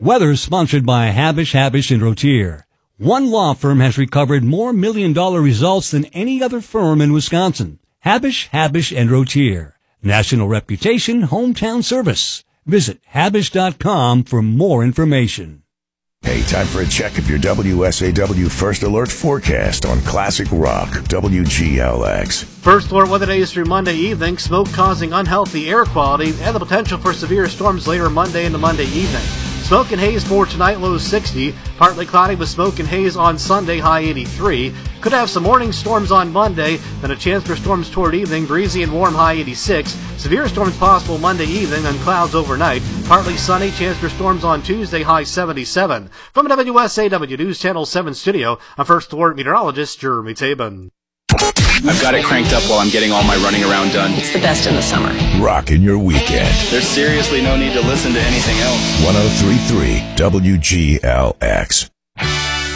Weather sponsored by Habish, and Rotier. One law firm has recovered more million-dollar results than any other firm in Wisconsin. Habish, and Rotier. National reputation, hometown service. Visit Habish.com for more information. Hey, time for a check of your WSAW First Alert forecast on Classic Rock, WGLX. First Alert weather days through Monday evening, smoke causing unhealthy air quality and the potential for severe storms later Monday into Monday evening. Smoke and haze for tonight, low 60. Partly cloudy with smoke and haze on Sunday, high 83. Could have some morning storms on Monday, then a chance for storms toward evening, breezy and warm, high 86. Severe storms possible Monday evening and clouds overnight. Partly sunny, chance for storms on Tuesday, high 77. From WSAW News Channel 7 studio, I'm First Alert meteorologist Jeremy Tabin. I've got it cranked up while I'm getting all my running around done. It's the best in the summer. Rockin' your weekend. There's seriously no need to listen to anything else. 103.3 WGLX.